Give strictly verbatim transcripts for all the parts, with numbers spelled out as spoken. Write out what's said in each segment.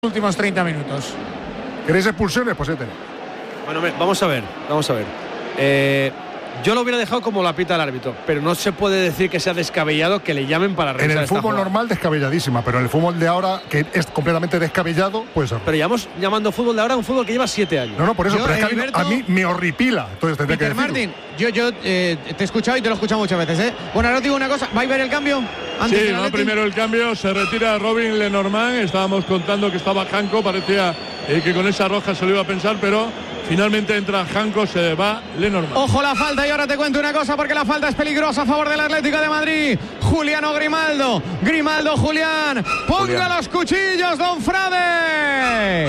Últimos treinta minutos. ¿Queréis expulsiones? Pues este. Bueno, vamos a ver, vamos a ver. Eh, yo lo hubiera dejado como la pita el árbitro, pero no se puede decir que sea descabellado que le llamen para revisar. En el esta fútbol jugada. normal descabelladísima, pero en el fútbol de ahora, que es completamente descabellado, pues. Pero llevamos llamando fútbol de ahora un fútbol que lleva siete años. No, no, por eso, Yo, pero es que a mí- Heriberto, a mí me horripila. Entonces tendré que Peter decirlo. Martin, yo, yo eh, te he escuchado y te lo he escuchado muchas veces, ¿eh? Bueno, ahora os digo una cosa, ¿va a ver el cambio? Antes Sí, del va Atleti? primero el cambio, se retira Robin Lenormand, estábamos contando que estaba Janko, parecía eh, que con esa roja se lo iba a pensar, pero finalmente entra Janko, se va Lenormand. Ojo la falta, y ahora te cuento una cosa porque la falta es peligrosa a favor del Atlético de Madrid. Juliano Grimaldo, Grimaldo Julián, ponga Julián. los cuchillos, don Frade.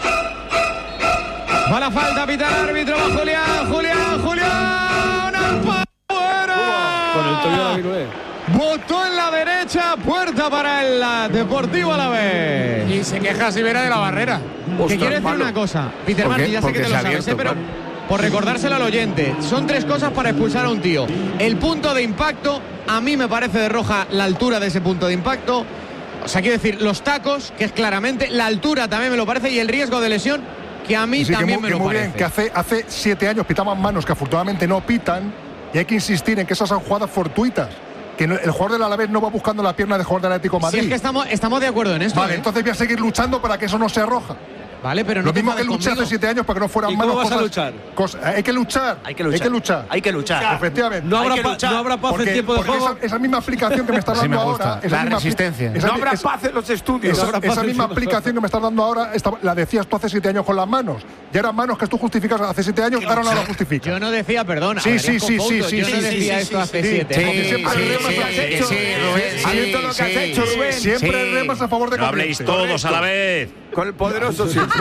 Va la falta, pita el árbitro, va Julián, Julián, Julián, al palo, fuera. Con el tobillo de David Luiz. Botó en la derecha, puerta para el uh, Deportivo Alavés. Y se queja Sivera de la barrera. Que Ostras, quiere decir malo. una cosa, Peter ¿Por qué? Martin, ya sé Porque que te se lo ha sabes, abierto, ¿eh? Pero claro. por recordárselo al oyente, son tres cosas para expulsar a un tío. El punto de impacto, a mí me parece de roja la altura de ese punto de impacto. O sea, quiero decir, los tacos, que es claramente, la altura también me lo parece, y el riesgo de lesión, que a mí Sí, que también muy, me que lo muy parece. bien, que hace, hace siete años pitaban manos que afortunadamente no pitan, y hay que insistir en que esas son jugadas fortuitas. Que no- el jugador del Alavés no va buscando la pierna del jugador del Atlético de Si Madrid. es que estamos, estamos de acuerdo en esto. Vale, ¿eh? entonces voy a seguir luchando para que eso no sea roja. Vale, pero no Lo te mismo que enfades luché hace conmigo. siete años para que no fueran ¿Y manos cómo vas a cosas- luchar? cosas- hay que luchar. Hay que luchar. Hay que luchar. Hay que luchar. Efectivamente. No Hay habrá, que pa- luchar. no habrá paz Porque, en tiempo de porque juego. esa, esa misma aplicación que me estás Sí dando me gusta. ahora. Esa La misma apli- resistencia. esa- No habrá esa- paz en los estudios. Esa, habrá paz esa en misma tiempo de aplicación que me estás dando ahora, esta- la decías tú hace siete años con las manos. Y eran manos que tú justificas hace siete años, ahora no las justificas. Yo no decía, perdona. Sí, sí, sí, sí, sí, Yo sí, no sí, decía sí, esto sí, hace sí, siete. sí, porque sí, siempre sí, remas sí, lo que has sí, hecho. sí, Rubén, Sí, has visto lo que has sí, hecho, sí, Rubén. Siempre Sí. remas a favor de No habléis Corrientes. todos a la vez. Con el poderoso siempre.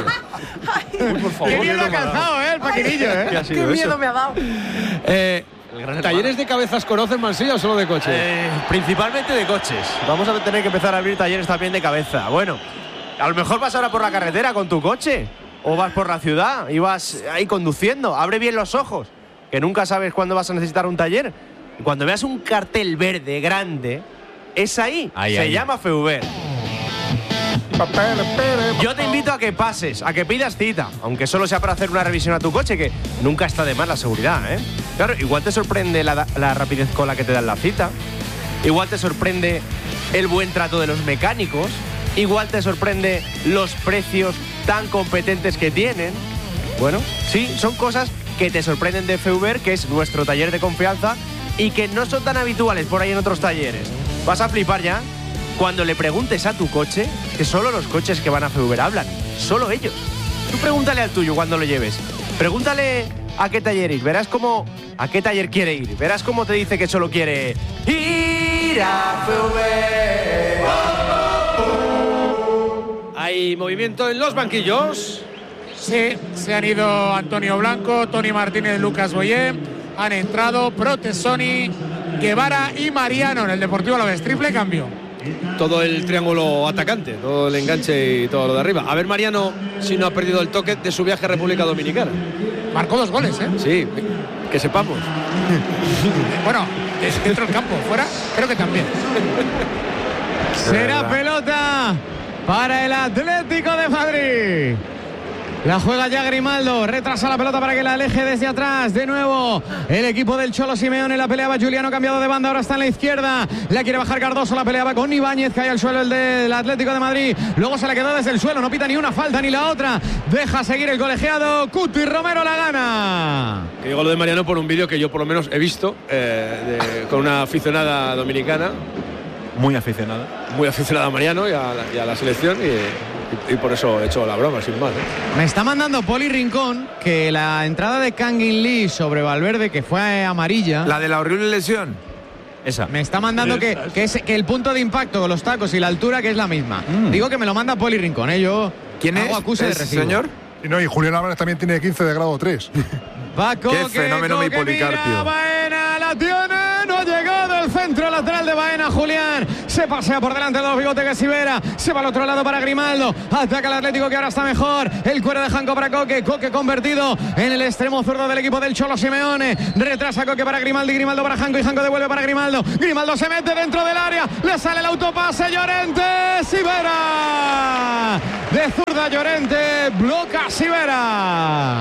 Qué bien lo ha calzado, ¿eh? El paquinillo, ¿eh? ¿Qué ha sido eso? me ha dado. Eh, ¿Talleres de cabezas conocen Mansilla o solo de coches? Eh, principalmente de coches. Vamos a tener que empezar a abrir talleres también de cabeza. Bueno, a lo mejor vas ahora por la carretera con tu coche. O vas por la ciudad y vas ahí conduciendo. Abre bien los ojos, que nunca sabes cuándo vas a necesitar un taller. Y cuando veas un cartel verde grande, es ahí. Ahí, Se ahí. llama Feuber. Papel, pere, Yo te invito a que pases, a que pidas cita, aunque solo sea para hacer una revisión a tu coche, que nunca está de más la seguridad, ¿eh? Claro, igual te sorprende la, la rapidez con la que te dan la cita, igual te sorprende el buen trato de los mecánicos, igual te sorprende los precios tan competentes que tienen. Bueno, sí, son cosas que te sorprenden de Feuber, que es nuestro taller de confianza y que no son tan habituales por ahí en otros talleres. Vas a flipar ya cuando le preguntes a tu coche, que solo los coches que van a Feuber hablan, solo ellos. Tú pregúntale al tuyo cuando lo lleves. Pregúntale a qué taller ir, verás cómo a qué taller quiere ir. Verás cómo te dice que solo quiere ir a Feuber. Hay movimiento en los banquillos. Sí, se han ido Antonio Blanco, Tony Martínez, Lucas Boyé. Han entrado Protesoni, Guevara y Mariano en el Deportivo Alavés. Triple cambio. Todo el triángulo atacante, todo el enganche y todo lo de arriba. A ver, Mariano, si no ha perdido el toque de su viaje a República Dominicana. Marcó dos goles, ¿eh? Sí, que sepamos. Bueno, es dentro del campo, fuera, creo que también. Será pelota para el Atlético de Madrid. La juega ya Grimaldo, retrasa la pelota para que la aleje desde atrás. De nuevo, el equipo del Cholo Simeone, la peleaba Juliano, cambiado de banda, ahora está en la izquierda. La quiere bajar Cardoso, la peleaba con Ibáñez, cae al suelo el del Atlético de Madrid. Luego se la quedó desde el suelo, no pita ni una falta ni la otra. Deja seguir el colegiado, Cuti Romero la gana. Que digo lo de Mariano por un vídeo que yo por lo menos he visto eh, de- con una aficionada dominicana, Muy aficionada. muy aficionada a Mariano y a la, y a la selección, y, y- y por eso he hecho la broma, sin más, ¿eh? Me está mandando Poli Rincón que la entrada de Kangin Lee sobre Valverde, que fue amarilla. La de la horrible lesión. Esa. Me está mandando que, que, es, que el punto de impacto con los tacos y la altura que es la misma. Mm. Digo que me lo manda Poli Rincón, ¿eh? Yo ¿Quién hago es? acuse de ¿Es recibo. señor? Y no, y Julián Álvarez también tiene quince de grado tres. Va Coque, Qué fenómeno mi Coque, Policarpio. mira, Baena la tiene, no ha llegado el centro lateral de Baena, Julián. Se Le pasea por delante de los bigotes que Sivera. Se va al otro lado para Grimaldo. Ataca el Atlético que ahora está mejor. El cuero de Janko para Coque. Coque convertido en el extremo zurdo del equipo del Cholo Simeone. Retrasa Coque para Grimaldo y Grimaldo para Janko y Janko devuelve para Grimaldo. Grimaldo se mete dentro del área. Le sale el autopase. Llorente. Sivera. De zurda Llorente. Bloca Sivera.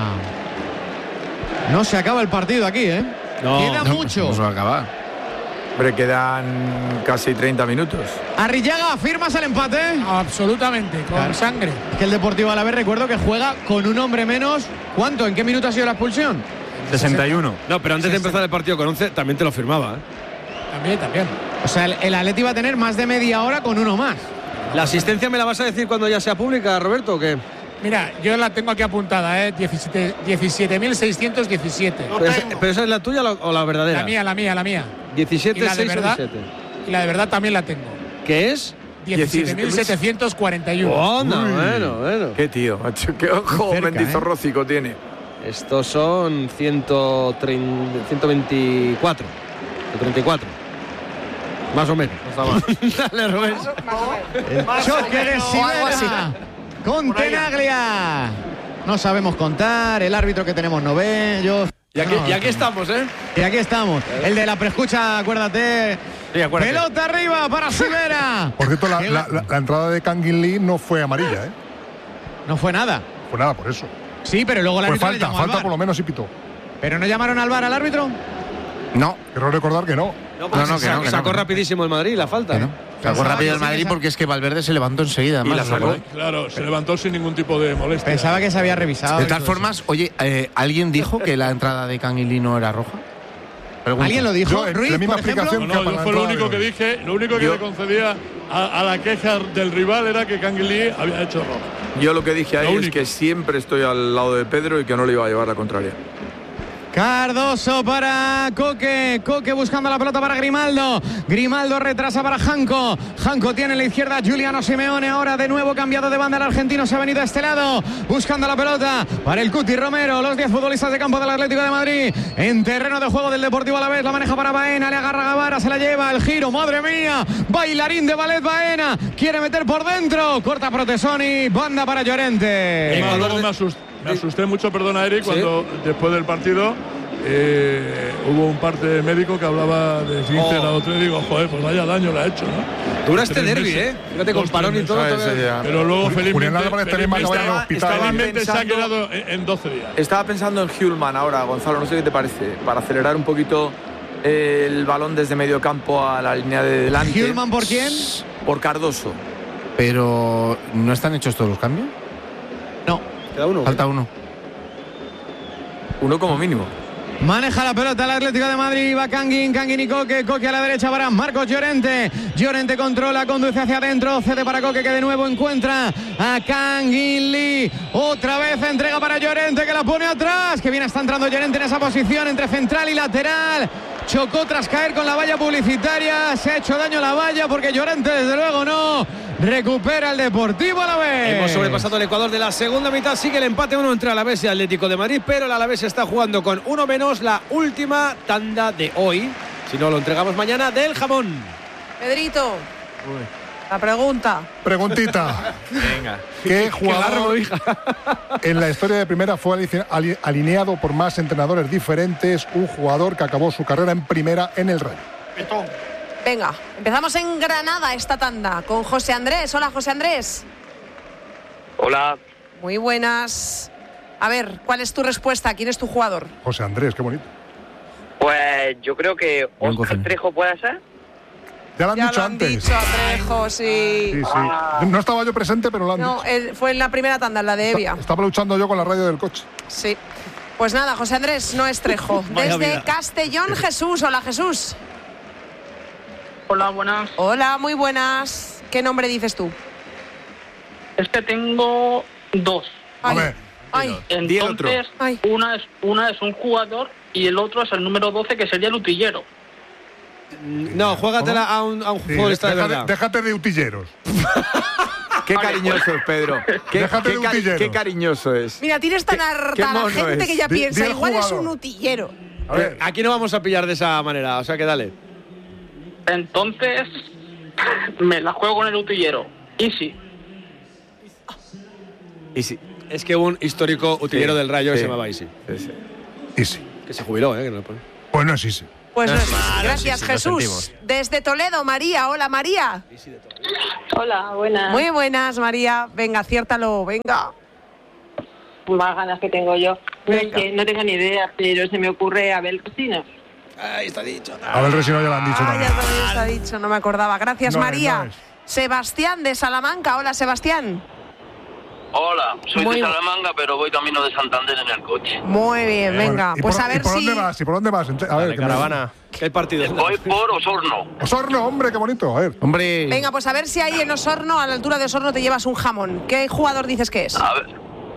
No se acaba el partido aquí, ¿eh? No, Queda no, mucho. No se va a acabar. Hombre, quedan casi treinta minutos. Arrillaga, ¿firmas el empate? Absolutamente, con Claro. sangre. Es que el Deportivo Alavés, recuerdo que juega con un hombre menos. ¿Cuánto? ¿En qué minuto ha sido la expulsión? sesenta y uno. No, pero antes de empezar el partido con once también te lo firmaba. ¿eh? También, también. O sea, el, el Atleti va a tener más de media hora con uno más. ¿La asistencia me la vas a decir cuando ya sea pública, Roberto, o qué? Mira, yo la tengo aquí apuntada, ¿eh? diecisiete mil seiscientos diecisiete. ¿Pero, esa- ¿Pero esa es la tuya o la verdadera? La mía, la mía, la mía. diecisiete, Y la de seis o verdad, diecisiete. y la de verdad también la tengo. ¿Qué es? diecisiete mil setecientos cuarenta y uno. Onda, bueno, bueno. Qué tío, macho, qué ojo Cerca, mendizorrócico tiene. Estos son ciento treinta, ciento veinticuatro. ciento treinta y cuatro. Más o menos. No está mal. Dale, Rubén. Choque de Sivera con Tenaglia. No sabemos contar, el árbitro que tenemos no ve. Yo. Y aquí, No, y aquí estamos, ¿eh? y aquí estamos. El de la preescucha, acuérdate. Sí, acuérdate. Pelota arriba para Sivera. Por cierto, la, la- la- la entrada de Kangin Lee no fue amarilla, ¿eh? No fue nada. Fue nada por eso. Sí, pero luego el Pues árbitro le falta, llamó al falta VAR. por lo menos y pitó. ¿Pero no llamaron al VAR al árbitro? No, Quiero recordar que no. No, No, no, que no, que no, sacó que no. rapidísimo el Madrid la falta. que no. Sacó Pensaba rápido que el sí, Madrid esa- porque es que Valverde se levantó enseguida. Y la además, sacó. ¿os Claro, se levantó sin ningún tipo de molestia. Pensaba que se había revisado. De y todas todo formas, oye, eh, ¿alguien dijo que la entrada de Canguilí no era roja? eso. Pregunto. ¿Alguien lo dijo? Yo, en Ruiz, la misma por ejemplo. explicación No, que no, para yo la fue lo entrada único que de hoy. dije, lo único que Yo- le concedía a, a la queja del rival era que Canguilí había hecho roja. Yo lo que dije Lo ahí es único. que siempre estoy al lado de Pedro y que no le iba a llevar la contraria. Cardoso para Coque. Coque buscando la pelota para Grimaldo. Grimaldo retrasa para Janko. Janko tiene en la izquierda Giuliano Simeone. Ahora de nuevo cambiado de banda el argentino. Se ha venido a este lado. Buscando la pelota para el Cuti Romero. Los diez futbolistas de campo del Atlético de Madrid. En terreno de juego del Deportivo Alavés. La maneja para Baena. Le agarra Gavara. Se la lleva. El giro. Madre mía. Bailarín de ballet Baena. Quiere meter por dentro. Corta Protesoni. Banda para Llorente. Además, luego me, asust- me asusté mucho, perdona Eric, cuando después del partido eh, hubo un parte médico que hablaba de quince Oh. a otro y digo, joder, pues vaya daño le ha hecho, ¿no? Dura este Tres derbi, meses. ¿eh? Fíjate, con Dos, parón y tres todo. meses. todavía- Ese ya. Pero luego Julián felizmente, Álvarez también va a acabar en el felizmente, hospital. felizmente se ha Pensando- quedado en, en doce días. Estaba pensando en Hjulman ahora, Gonzalo, no sé qué te parece, para acelerar un poquito eh, el balón desde medio campo a la línea de delante. ¿Hjulman por quién? Por Cardoso. Pero ¿no están hechos todos los cambios? No. Queda uno. Falta uno. Uno como mínimo. Maneja la pelota el Atlético de Madrid, va Kangin, Kangin y Coque, Coque a la derecha para Marcos Llorente, Llorente controla, conduce hacia adentro, cede para Coque que de nuevo encuentra a Kangin Lee, otra vez entrega para Llorente que la pone atrás, que bien está entrando Llorente en esa posición entre central y lateral, chocó tras caer con la valla publicitaria, se ha hecho daño la valla porque Llorente desde luego no, recupera el Deportivo Alavés. Hemos sobrepasado el Ecuador de la segunda mitad. Sigue el empate uno entre Alavés y Atlético de Madrid, pero el Alavés está jugando con uno menos la última tanda de hoy. Si no, lo entregamos mañana del jamón. Pedrito, la pregunta. Preguntita. Venga. ¿Qué jugador largo, hija. en la historia de primera fue alici- ali- alineado por más entrenadores diferentes? Un jugador que acabó su carrera en primera en el Rayo. Venga, empezamos en Granada esta tanda con José Andrés. Hola, José Andrés. Hola, Muy buenas. A ver, ¿cuál es tu respuesta? ¿Quién es tu jugador? José Andrés, qué bonito. pues yo creo que Buen Óscar cocina. Trejo puede ser. Ya lo han Ya dicho lo han antes. dicho, Trejo, sí. Sí, sí. No estaba yo presente, pero lo han No, dicho. él fue en la primera tanda, en la de Evia. Estaba luchando yo con la radio del coche. Sí. Pues nada, José Andrés, no es Trejo. Vaya Desde vida. Castellón, Jesús. Hola, Jesús. Hola, buenas. Hola, muy buenas. ¿Qué nombre dices tú? Es que tengo dos. A Ay, ver, ay, Di el otro. Entonces, Ay. una es, una es un jugador y el otro es el número doce, que sería el utillero. No, juégatela a un, a un sí, futbolista de déjate, verdad. déjate de utilleros. Qué cariñoso es Pedro. Qué, Déjate qué de cari- utilleros. qué cariñoso es. mira, tienes tan qué harta a la mono gente es. que ya Di- piensa, di el igual es jugador. un utillero. A ver, Aquí no vamos a pillar de esa manera, o sea que dale. Entonces, Me la juego con el utillero. Easy. Easy. Es que un histórico utillero Sí, del Rayo sí. se llamaba Easy. Sí, sí. Easy. Que se jubiló, ¿eh? Que no le pone. Pues no es Easy. Pues no es- Claro, gracias, sí, sí, lo Jesús. sentimos. Desde Toledo, María. Hola, María. Hola, buenas. Muy buenas, María. Venga, aciértalo, venga. Más ganas que tengo yo. No, es Venga. que no tengo ni idea, pero se me ocurre Abel Cristina. Ahí está dicho. A ver, Resino ya lo han dicho Ah, también. ya también está dicho, no me acordaba. Gracias, No es, María. no es. Sebastián de Salamanca. Hola, Sebastián. Hola, soy Muy de bu- Salamanca, pero voy camino de Santander en el coche. Muy bien, venga. Bueno, ¿y Pues por- a ver ¿y por si. dónde vas? ¿Y por dónde vas? Ente- A ver, que me- Caravana. ¿Qué partido? Voy por Osorno. Osorno, hombre, qué bonito. A ver. Hombre, Venga, pues a ver si ahí en Osorno, a la altura de Osorno, te llevas un jamón. ¿Qué jugador dices que es? A ver,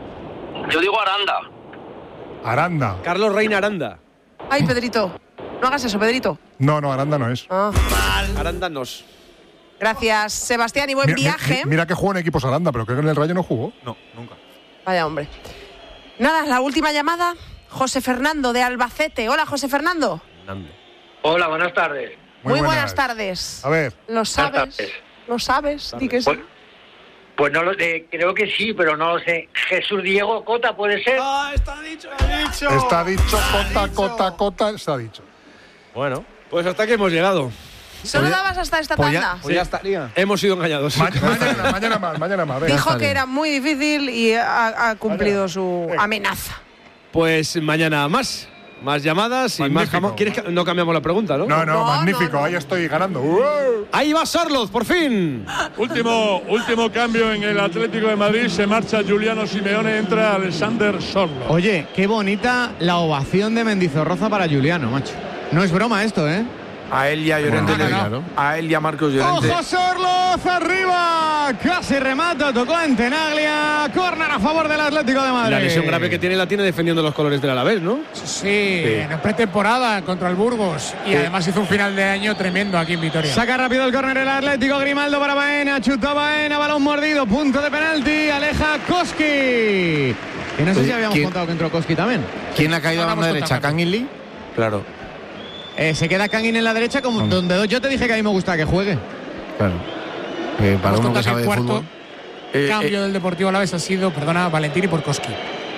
yo digo Aranda. Aranda. Carlos Reina Aranda. Ay, Pedrito. No hagas eso, Pedrito. No, no, Aranda no es. Ah. Aranda nos. Gracias, Sebastián, y buen Mi- mi- viaje. mi- Mira que jugó en equipos Aranda, pero creo que en el Rayo no jugó. No, nunca. Vaya hombre. Nada, la última llamada. José Fernando de Albacete. Hola, José Fernando. Hola, buenas tardes. Muy, buenas. tardes. A ver. ¿Lo sabes? tardes. ¿Lo sabes? Di que sí. Pues, pues no lo eh, creo que sí, pero no lo sé. Jesús Diego Cota, ¿puede ser? Ah, está dicho, está dicho. Está dicho, cota, cota, cota, está dicho. Bueno. Pues hasta aquí hemos llegado. ¿Solo dabas hasta esta pues ya- tanda? pues ya estaría. Hemos sido engañados. Ma- mañana, mañana más, mañana más. Venga. Dijo está que bien. era muy difícil y ha, ha cumplido su amenaza. Pues mañana más. Más llamadas y más Magnífico. jamón. ¿Quieres que no cambiamos la pregunta, no? No, no, No, magnífico, no, no. ahí estoy ganando. ¡Wow! Ahí va Sorloz, por fin. Último, último cambio en el Atlético de Madrid. Se marcha Juliano Simeone, entra Alexander Sorloz. Oye, qué bonita la ovación de Mendizorroza para Juliano, macho. No es broma esto, ¿eh? A él y a Llorente. Bueno, le- claro. A él y a Marcos Llorente. ¡Ojo Sorloz arriba! Casi remata, tocó en Tenaglia. Córner a favor del Atlético de Madrid. La lesión grave que tiene la tiene defendiendo los colores del Alavés, ¿no? Sí, en pretemporada contra el Burgos. Y además hizo un final de año tremendo aquí en Vitoria. Saca rápido el córner el Atlético. Grimaldo para Baena. Chutó Baena. Balón mordido. Punto de penalti. Aleja Koski. Que no sé Oye, si habíamos ¿quién- contado que entró Koski también. ¿Quién ha caído a No, la no banda hemos derecha? contado. ¿Kangin Lee? Claro. Eh, se queda Kangin en la derecha, como donde yo te dije que a mí me gusta que juegue. Claro. Eh, para Hemos uno que contado sabe el de cuarto fútbol. Eh, cambio eh, del Deportivo Alavés ha sido, perdona, Valentini por Koski.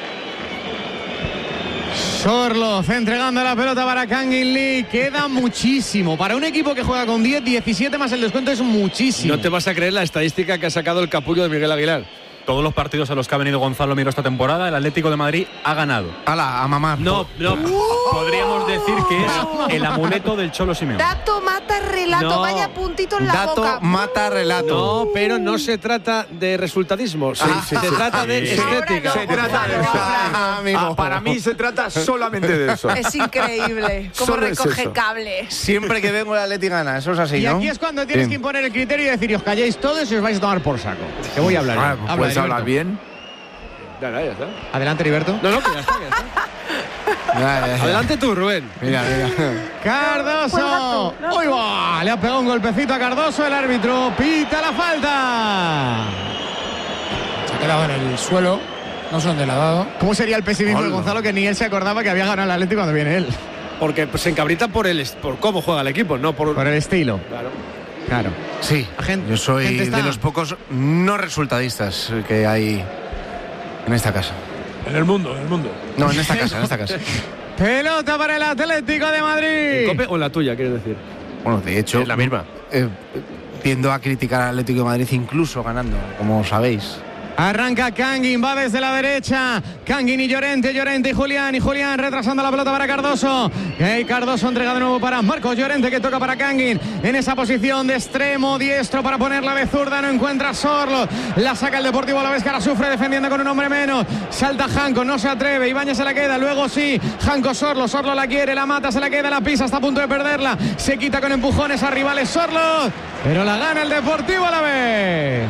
Sorloz entregando la pelota para Kangin Lee. Queda muchísimo. Para un equipo que juega con diez, diecisiete más el descuento es muchísimo. No te vas a creer la estadística que ha sacado el capullo de Miguel Aguilar. Todos los partidos a los que ha venido Gonzalo Miro esta temporada, el Atlético de Madrid ha ganado. Ala, a mamar. No, no. Podríamos decir que es el amuleto del Cholo Simeone. Dato mata relato. No. Vaya puntito en la Dato boca. mata relato. No, pero no se trata de resultadismo. Se, Ah, se sí, trata sí. de Sí. estética. Se trata de eso. Ah, amigo. Ah, para mí se trata solamente de eso. Es increíble. Cómo Solo es recoge eso. cables. Siempre que vengo el Atleti gana, eso es así, Y ¿no? aquí es cuando tienes Sí. que imponer el criterio y decir, os calláis todos y os vais a tomar por saco. Que voy a hablar. Ah, yo. Habla, ¿Puedes Heriberto. hablar bien? Ya, ya, ya está. Adelante, Heriberto. No, no, que ya está, ya está. Ya, ya, ya. Adelante tú, Rubén. Mira, mira. Cardoso. ¡Uy, va! Le ha pegado un golpecito a Cardoso. El árbitro pita la falta. Se ha quedado en el suelo. No sé dónde le ha dado. ¿Cómo sería el pesimismo de Hola. Gonzalo que ni él se acordaba que había ganado el Atlético cuando viene él? Porque pues, se encabrita por el est- por cómo juega el equipo, no por. Por el estilo. Claro. Claro. Sí, La gente- yo soy gente está- de los pocos no resultadistas que hay en esta casa. En el mundo, en el mundo. No, en esta casa, en esta casa. Pelota para el Atlético de ¿En Madrid. Cope o en la tuya, quieres decir? Bueno, de hecho, Es la misma. eh, tiendo a criticar al Atlético de Madrid incluso ganando, como sabéis. Arranca Kangin, va desde la derecha. Kangin y Llorente, Llorente y Julián. Y Julián retrasando la pelota para Cardoso. Y Cardoso entrega de nuevo para Marcos Llorente, que toca para Kangin. En esa posición de extremo diestro para ponerla de zurda. No encuentra Sorloz. La saca el Deportivo Alavés, que ahora sufre defendiendo con un hombre menos. Salta Janko, no se atreve. Ibáñez se la queda. Luego sí. Janko Sorloz. Sorloz la quiere, la mata, se la queda, la pisa. Está a punto de perderla. Se quita con empujones a rivales Sorloz. Pero la gana el Deportivo Alavés.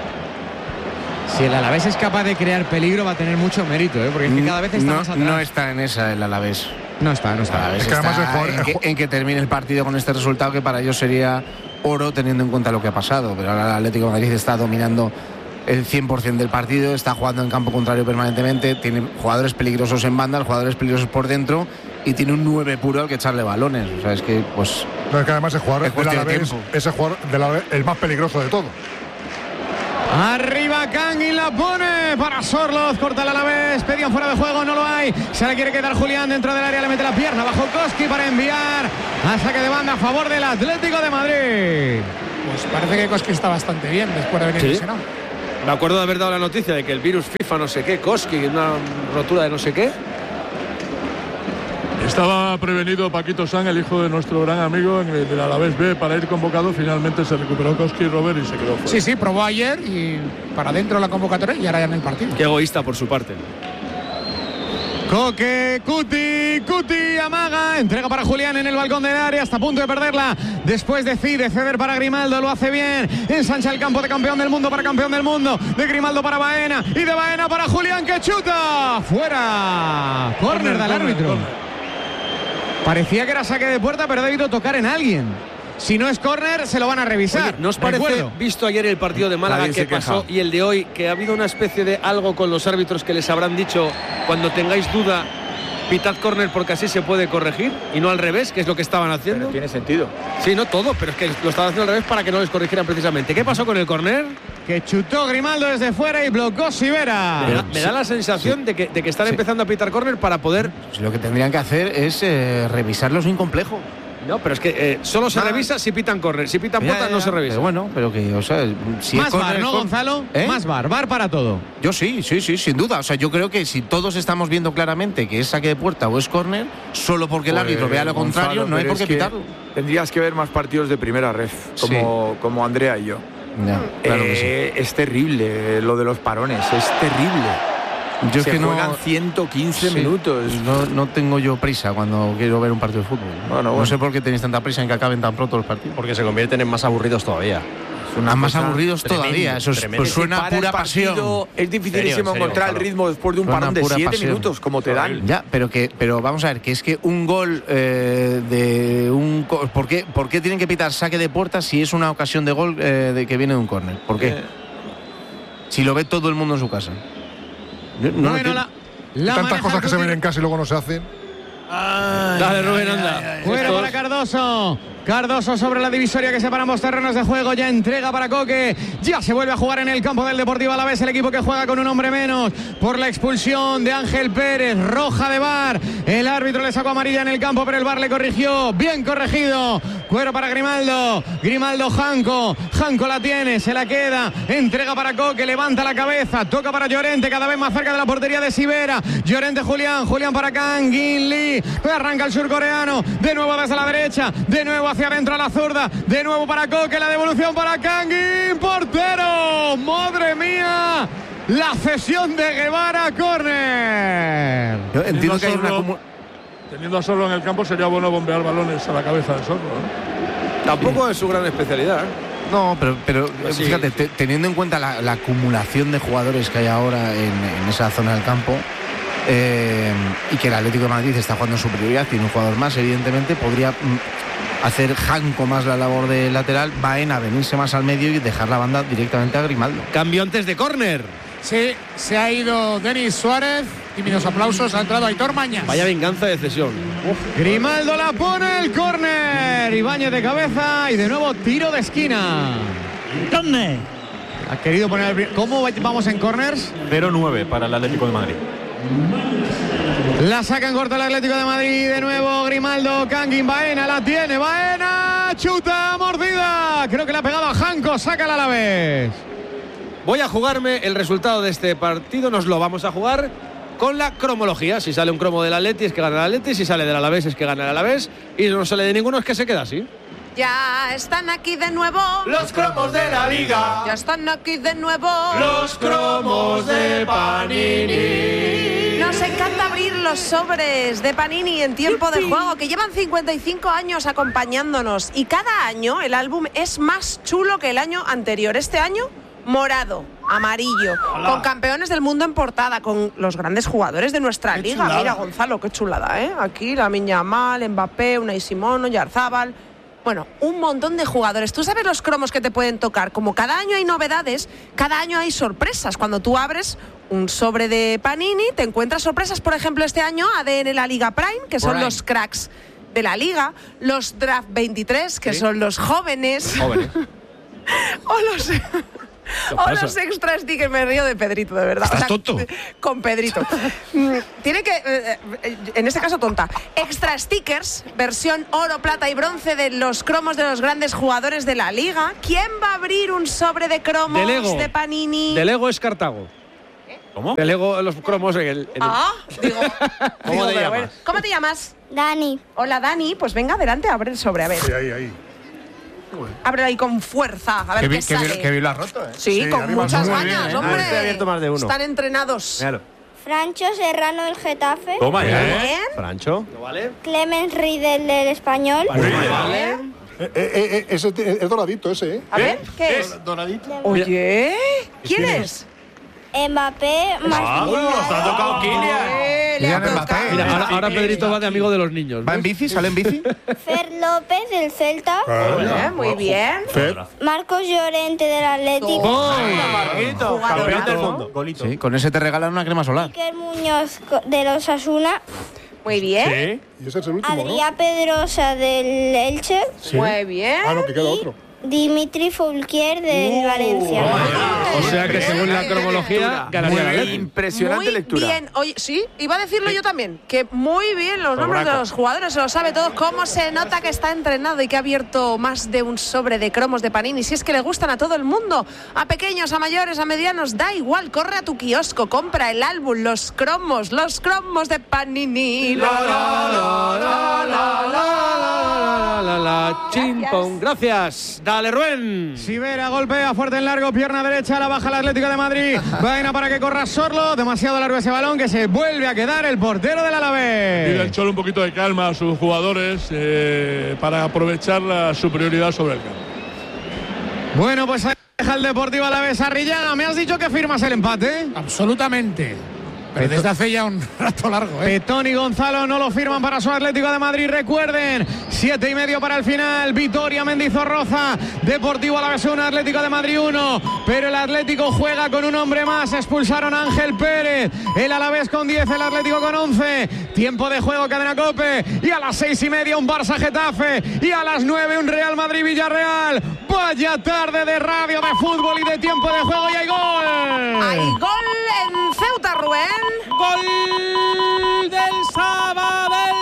Si el Alavés es capaz de crear peligro, va a tener mucho mérito, ¿eh? Porque es que cada vez está no, más atrás. no está en esa el Alavés. No está, no El está. Alavés Es que además está el jugador- en, el que, ju- en que termine el partido con este resultado, que para ellos sería oro teniendo en cuenta lo que ha pasado. Pero ahora el Atlético de Madrid está dominando el cien por ciento del partido, está jugando en campo contrario permanentemente, tiene jugadores peligrosos en banda, jugadores peligrosos por dentro, y tiene un nueve puro al que echarle balones. O sea, es que, pues. No, es que además el jugador es del cuestión de Alavés tiempo. es el jugador del Alavés el más peligroso de todo. Arriba Kangin la pone para Sorloz, corta el Alavés, pedían fuera de juego, no lo hay, se le quiere quedar Julián dentro del área, le mete la pierna bajo Koski para enviar a saque de banda a favor del Atlético de Madrid. Pues parece que Koski está bastante bien después de venir ¿Sí? lesionado. Me acuerdo de haber dado la noticia de que el virus FIFA no sé qué, Koski, una rotura de no sé qué. Estaba prevenido Paquito San, el hijo de nuestro gran amigo, en el del Alavés B, para ir convocado. Finalmente se recuperó Koski Robert y se quedó fuera. Sí, sí, probó ayer y para dentro de la convocatoria y ahora ya en el partido. Qué egoísta por su parte. Coque, Cuti, Cuti, amaga, entrega para Julián en el balcón del área, hasta a punto de perderla, después decide ceder para Grimaldo, lo hace bien, ensancha el campo de campeón del mundo para campeón del mundo, de Grimaldo para Baena, y de Baena para Julián que chuta, fuera, córner del árbitro. Parecía que era saque de puerta, pero ha debido tocar en alguien. Si no es córner, se lo van a revisar. Oye, ¿no os parece, Recuerdo. visto ayer el partido de Málaga Nadie que se queja. pasó y el de hoy, que ha habido una especie de algo con los árbitros que les habrán dicho, cuando tengáis duda, pitad córner porque así se puede corregir y no al revés, que es lo que estaban haciendo? Pero tiene sentido. Sí, no todo, pero es que lo estaban haciendo al revés para que no les corrigieran precisamente. ¿Qué pasó con el córner? Que chutó Grimaldo desde fuera y bloqueó Sivera. Me da, me da la sensación sí. de, que, de que están Sí. empezando a pitar córner para poder... Pues lo que tendrían que hacer es eh, revisarlo sin complejo. No, pero es que eh, solo se Nada. revisa si pitan córner. Si pitan Ya, puertas ya, no ya. se revisa. Pero bueno, pero que, o sea, si Más es córner, bar, es ¿no, córner. Gonzalo? ¿Eh? Más bar, bar para todo. Yo sí, sí, sí, sin duda. O sea, yo creo que si todos estamos viendo claramente que es saque de puerta o es córner, solo porque el Pues, árbitro vea lo Gonzalo, contrario, no hay pero por qué es que pitarlo. Tendrías que ver más partidos de primera ref, como, como Andrea y yo. Ya, claro que sí. Eh, es terrible lo de los parones, es terrible. Yo es Se que no, juegan ciento quince sí, minutos. No, no tengo yo prisa cuando quiero ver un partido de fútbol. Bueno, no bueno. sé por qué tenéis tanta prisa en que acaben tan pronto los partidos. Porque se convierten en más aburridos todavía. Son más cosa aburridos tremendo, todavía. Eso es, tremendo. pues suena Para pura el partido pasión. Es dificilísimo Serio, en serio, encontrar el Gonzalo. ritmo después de un Suena parón de pura siete pasión. minutos, como te dan. Ya, pero que, pero vamos a ver, que es que un gol eh, de un, co- ¿por qué, por qué tienen que pitar saque de puerta si es una ocasión de gol eh, de que viene de un córner? ¿Por qué? Eh. Si lo ve todo el mundo en su casa. Yo no lo bueno, entiendo. la, la Tantas maneja cosas que se Cuti. ven en casa y luego no se hacen. Dale, Rubén, anda. Fuera Estos- para Cardoso. Cardoso sobre la divisoria que separa ambos terrenos de juego. Ya entrega para Coque. Ya se vuelve a jugar en el campo del Deportivo Alavés. El equipo que juega con un hombre menos por la expulsión de Ángel Pérez. Roja de V A R. El árbitro le sacó amarilla en el campo, pero el V A R le corrigió. Bien corregido. Cuero para Grimaldo. Grimaldo Janco. Janco la tiene. Se la queda. Entrega para Coque. Levanta la cabeza. Toca para Llorente. Cada vez más cerca de la portería de Sivera. Llorente Julián. Julián para Kang In Lee. Arranca el surcoreano. De nuevo desde la derecha. De nuevo hacia adentro a la zurda. De nuevo para Coque. La devolución para Kangin. Portero. Madre mía. La cesión de Guevara. Córner. Yo entiendo que hay una Sorlo- comu- Teniendo a Sorlo en el campo sería bueno bombear balones a la cabeza de Sorlo, ¿no? Tampoco es su gran especialidad. ¿eh? No, pero, pero Sí. fíjate, te- teniendo en cuenta la, la acumulación de jugadores que hay ahora en, en esa zona del campo, eh, y que el Atlético de Madrid está jugando en superioridad, tiene un jugador más, evidentemente, podría mm, hacer Janco más la labor de lateral, Baena venirse más al medio y dejar la banda directamente a Grimaldo. Cambio antes de córner. Sí, se ha ido Denis Suárez. Tímidos aplausos. Ha entrado Aitor Mañas. Vaya venganza de cesión. Grimaldo la pone el córner. Ibáñez de cabeza y de nuevo tiro de esquina. ¿Dónde? Ha querido poner el... pri- ¿Cómo vamos en corners? cero nueve para el Atlético de Madrid. La saca en corto el Atlético de Madrid. De nuevo Grimaldo, Kangin, Baena la tiene. Baena, chuta, mordida. Creo que le ha pegado a Janco. Saca el Alavés. Voy a jugarme el resultado de este partido. Nos lo vamos a jugar con la cromología. Si sale un cromo del Atleti es que gana el Atleti. Si sale del Alavés es que gana el Alavés. Y no sale de ninguno es que se queda así. Ya están aquí de nuevo Los cromos de la Liga. Ya están aquí de nuevo Los cromos de Panini. Nos encanta abrir los sobres de Panini en tiempo de juego, que llevan cincuenta y cinco años acompañándonos. Y cada año el álbum es más chulo que el año anterior. Este año, morado, amarillo, Hola. con campeones del mundo en portada, con los grandes jugadores de nuestra Qué liga. chulada. Mira, Gonzalo, qué chulada, ¿eh? Aquí Lamine Yamal, Mbappé, Unai Simón, Oyarzábal. Bueno, un montón de jugadores. ¿Tú sabes los cromos que te pueden tocar? Como cada año hay novedades, cada año hay sorpresas. Cuando tú abres un sobre de Panini, te encuentras sorpresas. Por ejemplo, este año A D N La Liga Prime, que son los cracks de la liga, los Draft veintitrés, que ¿sí? son los jóvenes. Jóvenes. o los... O los extra stickers, me río de Pedrito, de verdad. ¿Estás o sea, tonto? Con Pedrito. Tiene que, eh, en este caso tonta, extra stickers, versión oro, plata y bronce de los cromos de los grandes jugadores de la liga. ¿Quién va a abrir un sobre de cromos de, Lego. de Panini? De Lego es Cartago. ¿Cómo? De Lego los cromos en el... En el... Ah, digo... ¿Cómo digo, te llamas? Ver, ¿cómo te llamas? Dani. Hola, Dani. Pues venga, adelante, abre el sobre, a ver. Sí, ahí, ahí. Ábrelo ahí con fuerza, a ver qué, qué sale. Que, que bien lo has roto, ¿eh? Sí, sí, con muchas ganas, bien, hombre. He abierto más de uno. Están entrenados. Claro. Francho Serrano del Getafe. Toma ya. Bien. Francho. ¿No vale? Clemens Riedel del Español. Vale. vale. Eh, eh, eh, ese es doradito ese, ¿eh? A ver, ¿qué es? Doradito. Oye, ¿quién es? Mbappé, Masvidal. Nos ha tocado Kylian. Le ha Kylian tocado. Mbappé. Mira, ahora, ahora Pedrito va de amigo de los niños. ¿Va en ¿ves? bici? ¿Sale en bici? Fer López del Celta. Bien, muy bien. Marcos Llorente del Atlético. ¡Voy! Marquito, Jugadorazo. campeón del mundo. Golito. Sí, con ese te regalan una crema solar. Iker Muñoz co- de los Osasuna. Muy bien. Y ese es el último, ¿no? Adrián Pedrosa del Elche. Muy bien. Ah, no, que queda otro. Dimitri Foulquier del Valencia. O sea que según la cronología ganaría la Leti. Impresionante Muy lectura. bien. Oye, sí, iba a decirlo yo también. Que muy bien los nombres de los jugadores, se lo sabe todo. Cómo se nota que está entrenado y que ha abierto más de un sobre de cromos de Panini. Si es que le gustan a todo el mundo, a pequeños, a mayores, a medianos, da igual. Corre a tu kiosco, compra el álbum, los cromos, los cromos de Panini. La, la, la, la, la, la, La, la, chimpón. Gracias. Dale, Rubén. Sivera golpea fuerte en largo, pierna derecha, la baja el Atlético de Madrid. Vaina para que corra Sorlo, demasiado largo ese balón que se vuelve a quedar el portero del Pide el Alavés. Cholo un poquito de calma a sus jugadores eh, para aprovechar la superioridad sobre el campo. Bueno, pues ahí deja el Deportivo Alavés. Arrillaga, me has dicho que firmas el empate. Absolutamente. Pero desde hace ya un rato largo, ¿eh? Petón y Gonzalo no lo firman para su Atlético de Madrid. Recuerden, siete y medio para el final. Vitoria Mendizorroza, Deportivo Alavés uno, Atlético de Madrid uno. Pero el Atlético juega con un hombre más. Expulsaron a Ángel Pérez. El Alavés con diez, el Atlético con once. Tiempo de juego, cadena COPE. Y a las seis y media un Barça Getafe. Y a las nueve un Real Madrid Villarreal. Vaya tarde de radio, de fútbol y de tiempo de juego. Y hay gol. Hay gol en Ceuta, Rubén. Gol del Sabadell.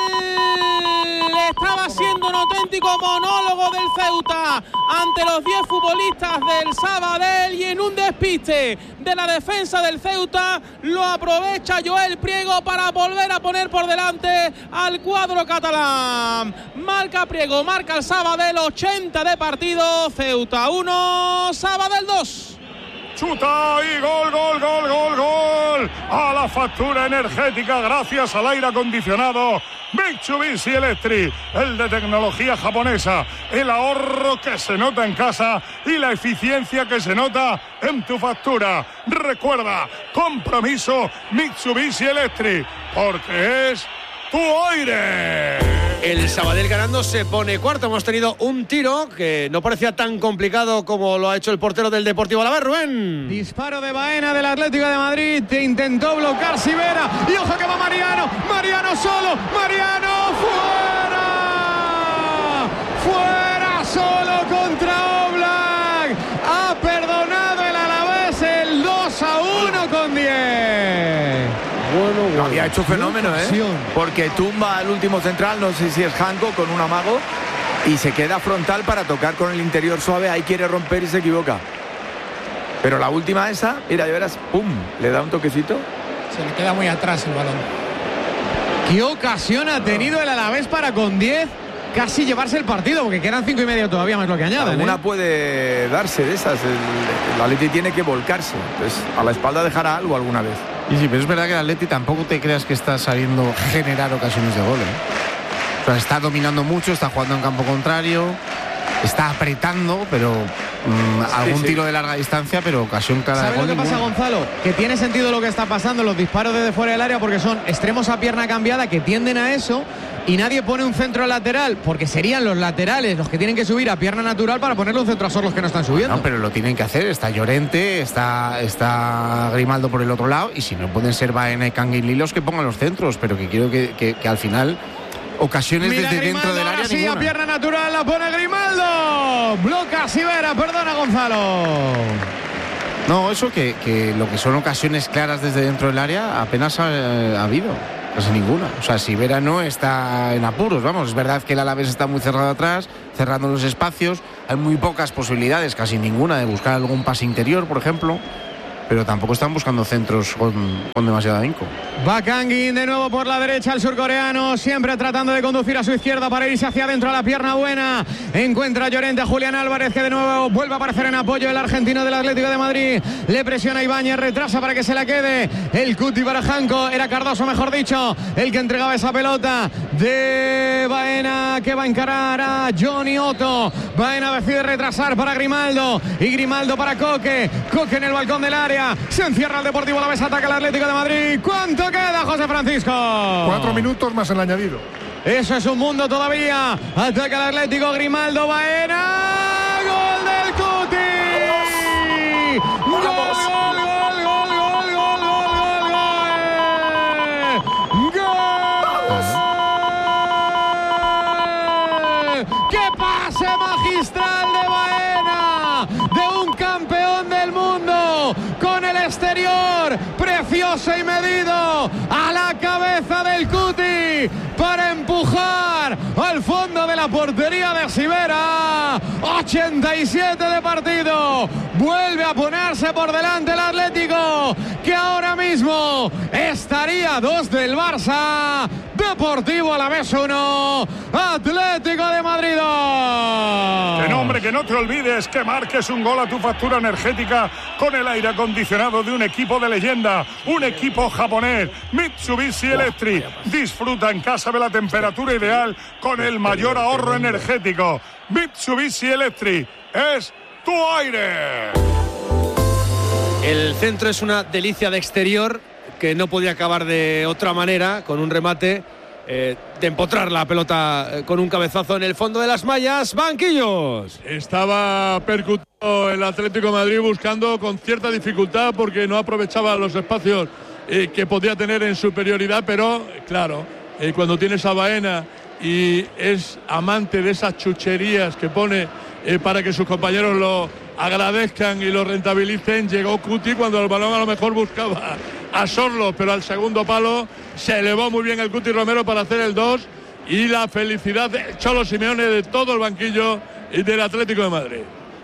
Estaba siendo un auténtico monólogo del Ceuta ante los diez futbolistas del Sabadell y en un despiste de la defensa del Ceuta lo aprovecha Joel Priego para volver a poner por delante al cuadro catalán. Marca Priego, marca el Sabadell, ochenta de partido, Ceuta uno, Sabadell dos. Chuta y gol, gol, gol, gol, gol. A la factura energética gracias al aire acondicionado Mitsubishi Electric, el de tecnología japonesa, el ahorro que se nota en casa y la eficiencia que se nota en tu factura. Recuerda, compromiso Mitsubishi Electric, porque es tu aire. El Sabadell ganando se pone cuarto. Hemos tenido un tiro que no parecía tan complicado como lo ha hecho el portero del Deportivo Alavés, Rubén. Disparo de Baena del Atlético de Madrid. Te intentó bloquear Sivera. Y ojo que va Mariano. Mariano solo. Mariano fuera. Fuera solo contra Oblak. Ha perdonado el Alavés el dos a uno con diez. Bueno, bueno. Había hecho fenómeno, ¿eh? Porque tumba al último central, no sé si es Hanco, con un amago, y se queda frontal para tocar con el interior suave. Ahí quiere romper y se equivoca. Pero la última esa, mira, ya verás, pum, le da un toquecito. Se le queda muy atrás el balón. ¿Qué ocasión ha tenido el Alavés para con diez casi llevarse el partido? Porque quedan cinco y medio todavía más lo que añaden. Alguna ¿eh? puede darse de esas. El, el Atleti tiene que volcarse. Entonces, a la espalda dejará algo alguna vez. Y sí, pero es verdad que el Atleti tampoco te creas que está sabiendo generar ocasiones de gol, ¿eh? O sea, está dominando mucho, está jugando en campo contrario, está apretando, pero mmm, sí, algún sí. tiro de larga distancia, pero ocasión clara de gol. ¿Sabes lo que pasa, Gonzalo? Que tiene sentido lo que está pasando, los disparos desde fuera del área, porque son extremos a pierna cambiada que tienden a eso. y nadie pone un centro lateral, porque serían los laterales los que tienen que subir a pierna natural para ponerle un centro a Sor los que no están subiendo. No, pero lo tienen que hacer. Está Llorente, está, está Grimaldo por el otro lado, y si no pueden ser Baena y Canguilí los que pongan los centros, pero que quiero que, que, que al final ocasiones Mira desde Grimaldo, dentro del área sí, ninguna. a pierna natural la pone Grimaldo. Bloca Sivera, perdona Gonzalo. No, eso que, que lo que son ocasiones claras desde dentro del área apenas ha, ha habido. Casi ninguna. O sea, Sivera no está en apuros, vamos. Es verdad que el Alavés está muy cerrado atrás, cerrando los espacios. Hay muy pocas posibilidades, casi ninguna, de buscar algún pase interior, por ejemplo. Pero tampoco están buscando centros con, con demasiado ahínco. Va Kangin de nuevo por la derecha, el surcoreano, siempre tratando de conducir a su izquierda para irse hacia adentro a la pierna buena. Encuentra a Llorente, a Julián Álvarez, que de nuevo vuelve a aparecer en apoyo el argentino del Atlético de Madrid. Le presiona a Ibáñez, retrasa para que se la quede. El cuti para Janko, era Cardoso, mejor dicho, el que entregaba esa pelota de Baena, que va a encarar a Johnny Otto. Baena decide retrasar para Grimaldo, y Grimaldo para Coque. Coque en el balcón del área. Se encierra el Deportivo Alavés, ataca el Atlético de Madrid. ¿Cuánto queda, José Francisco? Cuatro minutos más el añadido. Eso es un mundo todavía. Ataca el Atlético, Grimaldo, Baena. ¡Gol del Cuti! ¡Gol, gol, gol, gol, gol, gol, gol, gol, gol! ¡Qué pase magistral de Baena! De un campeón del mundo, con el exterior precioso y medido a la cabeza del Cuti para empujar al fondo de la portería de Sivera. ochenta y siete de partido, vuelve a ponerse por delante el Atlético, que ahora mismo estaría a dos del Barça. Deportivo Alavés uno, Atlético de Madrid dos. Que nombre, que no te olvides que marques un gol a tu factura energética con el aire acondicionado de un equipo de leyenda, un equipo japonés, Mitsubishi Electric. Disfruta en casa de la temperatura ideal con el mayor ahorro energético. Mitsubishi Electric es tu aire. El centro es una delicia de exterior que no podía acabar de otra manera, con un remate eh, de empotrar la pelota eh, con un cabezazo en el fondo de las mallas. Banquillos. Estaba percutido el Atlético de Madrid, buscando con cierta dificultad porque no aprovechaba los espacios eh, que podía tener en superioridad, pero claro, eh, cuando tienes a Baena y es amante de esas chucherías que pone eh, para que sus compañeros lo agradezcan y lo rentabilicen, llegó Cuti cuando el balón a lo mejor buscaba a Sorlo, pero al segundo palo se elevó muy bien el Cuti Romero para hacer el dos, y la felicidad de Cholo Simeone, de todo el banquillo y del Atlético de Madrid.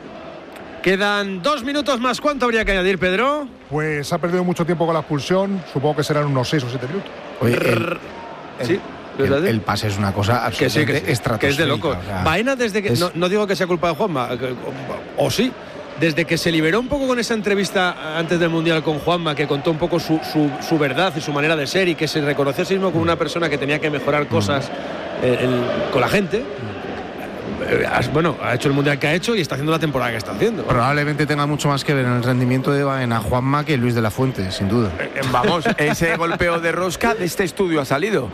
Quedan dos minutos más. ¿Cuánto habría que añadir, Pedro? Pues ha perdido mucho tiempo con la expulsión, supongo que serán unos seis o siete minutos. Oye, el, el, sí. El, el pase es una cosa absolutamente que sí, que sí, estratosférica. Que es de loco. O sea, Baena, desde que. Es... No, no digo que sea culpa de Juanma, o sí. Desde que se liberó un poco con esa entrevista antes del Mundial con Juanma, que contó un poco su, su, su verdad y su manera de ser, y que se reconoció a sí mismo como una persona que tenía que mejorar cosas eh, el, con la gente. Eh, bueno, ha hecho el Mundial que ha hecho y está haciendo la temporada que está haciendo. Probablemente tenga mucho más que ver en el rendimiento de Baena Juanma que Luis de la Fuente, sin duda. Eh, vamos, ese golpeo de rosca de este estudio ha salido.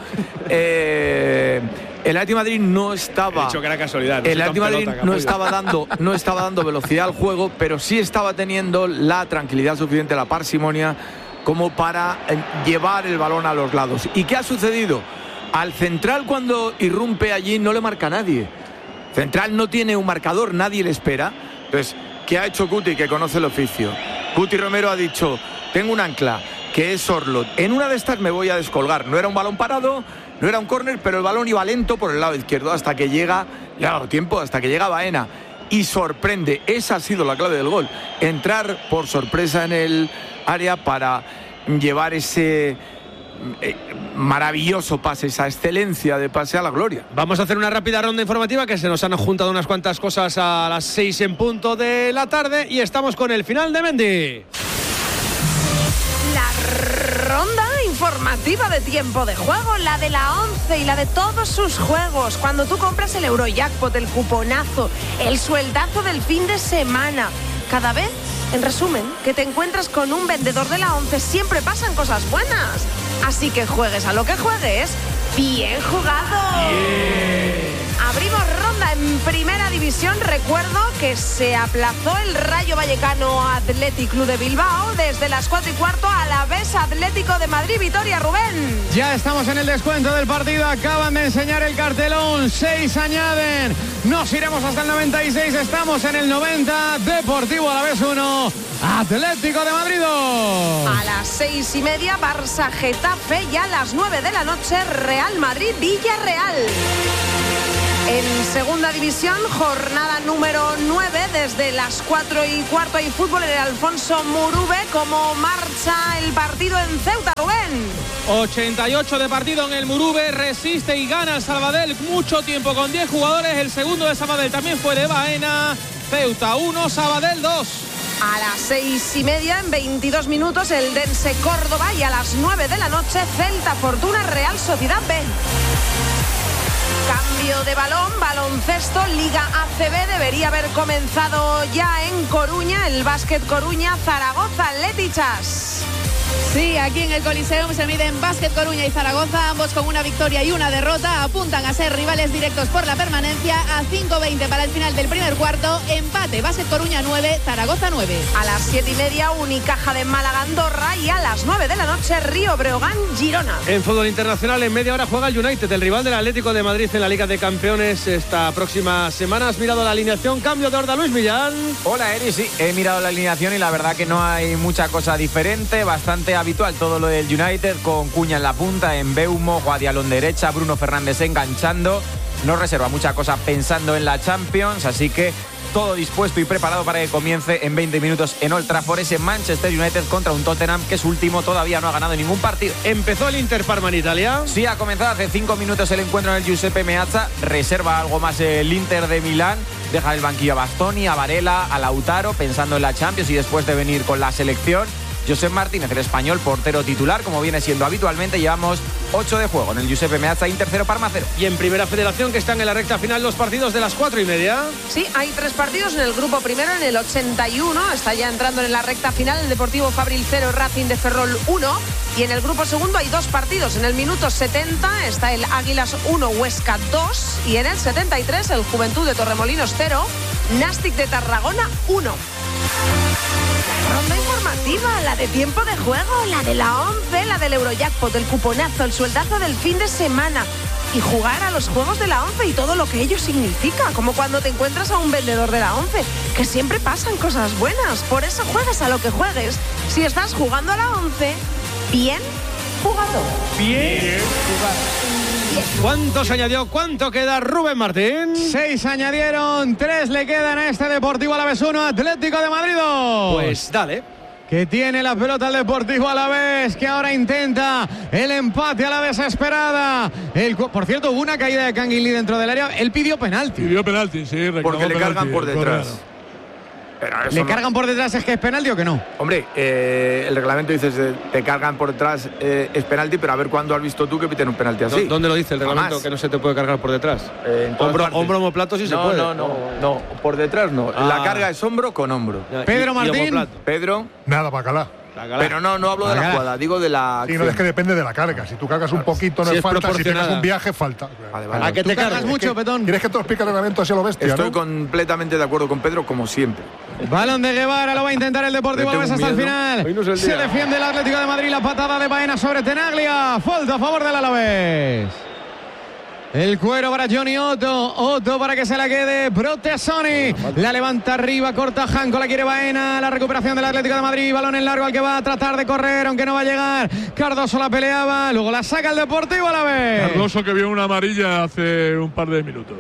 Eh, el Atlético de Madrid no estaba. He dicho que era casualidad. No el Atlético de Madrid no estaba dando, no estaba dando velocidad al juego, pero sí estaba teniendo la tranquilidad suficiente, la parsimonia, como para llevar el balón a los lados. ¿Y qué ha sucedido? Al central, cuando irrumpe allí, no le marca a nadie. Central no tiene un marcador, nadie le espera. Entonces, ¿qué ha hecho Cuti, que conoce el oficio? Cuti Romero ha dicho: tengo un ancla, que es Sorlot. En una de estas me voy a descolgar. No era un balón parado, no era un córner, pero el balón iba lento por el lado izquierdo hasta que llega, le ha dado tiempo, hasta que llega Baena. Y sorprende, esa ha sido la clave del gol. Entrar por sorpresa en el área para llevar ese eh, maravilloso pase, esa excelencia de pase a la gloria. Vamos a hacer una rápida ronda informativa, que se nos han juntado unas cuantas cosas a las seis en punto de la tarde, y estamos con el final de Mendy. La ronda informativa de tiempo de juego, la de la once y la de todos sus juegos. Cuando tú compras el Eurojackpot, el cuponazo, el sueldazo del fin de semana, cada vez, en resumen, que te encuentras con un vendedor de la once, siempre pasan cosas buenas. Así que juegues a lo que juegues, Bien jugado. Yeah. Abrimos ronda en primera división. Recuerdo que se aplazó el Rayo Vallecano Athletic Club de Bilbao desde las cuatro y cuarto a la vez Atlético de Madrid. Vitoria, Rubén. Ya estamos en el descuento del partido. Acaban de enseñar el cartelón. Seis añaden. Nos iremos hasta el noventa y seis. Estamos en el noventa. Deportivo Alavés uno. Atlético de Madrid dos. A las seis y media Barça Getafe y a las nueve de la noche Real Madrid Villarreal. En segunda división, jornada número nueve, desde las cuatro y cuarto hay fútbol en el Alfonso Murube. ¿Cómo marcha el partido en Ceuta, Rubén? ochenta y ocho de partido en el Murube, resiste y gana el Sabadell, mucho tiempo con diez jugadores. El segundo de Sabadell también fue de Baena. Ceuta uno, Sabadell dos. A las seis y media, en veintidós minutos, el Dense Córdoba, y a las nueve de la noche Celta Fortuna Real Sociedad B. Cambio de balón, baloncesto, Liga A C B. Debería haber comenzado ya en Coruña, el Básquet Coruña, Zaragoza, Letichas. Sí, aquí en el Coliseum se miden Básquet Coruña y Zaragoza, ambos con una victoria y una derrota. Apuntan a ser rivales directos por la permanencia. A cinco veinte para el final del primer cuarto. Empate, Básquet Coruña nueve, Zaragoza nueve. A las siete y media, Unicaja de Málaga Andorra, y a las nueve de la noche Río Breogán Girona. En fútbol internacional, en media hora juega el United, el rival del Atlético de Madrid en la Liga de Campeones esta próxima semana. ¿Has mirado la alineación? Cambio de orden, Luis Millán. Hola, Eri, sí, he mirado la alineación y la verdad que no hay mucha cosa diferente, bastante habitual todo lo del United, con Cuña en la punta, en Beumo, Guadialón derecha, Bruno Fernández enganchando. No reserva mucha cosa pensando en la Champions, así que todo dispuesto y preparado para que comience en veinte minutos en Old Trafford ese Manchester United contra un Tottenham que es último, todavía no ha ganado ningún partido. ¿Empezó el Inter Parma en Italia? Sí, ha comenzado hace cinco minutos el encuentro en el Giuseppe Meazza. Reserva algo más el Inter de Milán. Deja el banquillo a Bastoni, a Varela, a Lautaro, pensando en la Champions y después de venir con la selección. Josep Martínez, el español, portero titular, como viene siendo habitualmente. Llevamos ocho de juego en el Giuseppe Meazza, Inter cero, Parma cero. Y en Primera Federación, que están en la recta final los partidos de las cuatro y media. Sí, hay tres partidos en el grupo primero, en el ochenta y uno. Está ya entrando en la recta final el Deportivo Fabril cero, Racing de Ferrol uno. Y en el grupo segundo hay dos partidos. En el minuto setenta está el Águilas uno, Huesca dos. Y en el setenta y tres el Juventud de Torremolinos cero, Nastic de Tarragona uno. Ronda informativa, la de tiempo de juego, la de la once, la del Eurojackpot, el cuponazo, el sueldazo del fin de semana y jugar a los juegos de la once y todo lo que ello significa, como cuando te encuentras a un vendedor de la once, que siempre pasan cosas buenas. Por eso juegues a lo que juegues. Si estás jugando a la once, bien jugado. Bien jugado. ¿Cuántos añadió? ¿Cuánto queda, Rubén Martín? Seis añadieron, tres le quedan a este Deportivo Alavés uno, Atlético de Madrid dos. Pues dale. Que tiene la pelota el Deportivo Alavés, que ahora intenta el empate a la desesperada. El, por cierto, hubo una caída de Canguilí dentro del área. Él pidió penalti. Pidió penalti, sí. Porque le penalti, cargan por detrás. ¿Le no... cargan por detrás es que es penalti o que no? Hombre, eh, el reglamento dice que te cargan por detrás eh, es penalti, pero a ver cuándo has visto tú que piten un penalti así. ¿Dónde lo dice el reglamento? Jamás. Que no se te puede cargar por detrás. Eh, hombro, hombro, homoplato sí no, se puede. No, no, no, no, por detrás no. Ah. La carga es hombro con hombro. Ya, Pedro y, Martín. Y Pedro. Nada, bacalá. Pero no, no hablo de la jugada, digo de la acción. Sí, no, es que depende de la carga. Si tú cargas un poquito, no si es es falta. Si tienes un viaje, falta. Vale, vale. ¿A qué te cargas mucho, es que, Petón? ¿Quieres que te lo explique el reglamento así a lo bestia? Estoy ¿no? completamente de acuerdo con Pedro, como siempre. Balón de Guevara, lo va a intentar el Deportivo Alavés hasta el final. No el Se defiende el Atlético de Madrid, la patada de Baena sobre Tenaglia. Falta a favor del Alavés. El cuero para Johnny Otto. Otto para que se la quede. Protesoni. La levanta arriba. Corta Janko. La quiere Baena. La recuperación del Atlético de Madrid. Balón en largo al que va a tratar de correr, aunque no va a llegar. Cardoso la peleaba. Luego la saca el Deportivo Alavés. Cardoso que vio una amarilla hace un par de minutos.